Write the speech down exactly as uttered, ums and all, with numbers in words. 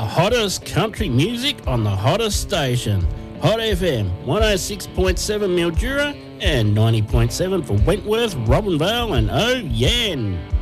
hottest country music on the hottest station. Hot F M, one oh six point seven Mildura and ninety point seven for Wentworth, Robinvale and Oh Yen.